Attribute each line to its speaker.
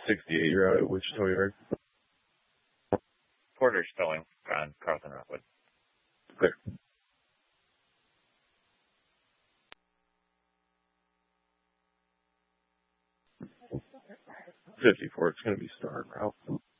Speaker 1: 68, you're out at Wichita Yard.
Speaker 2: Porter's towing on Carlton Rockwood.
Speaker 1: Clear. $54, it's going to be Star Route.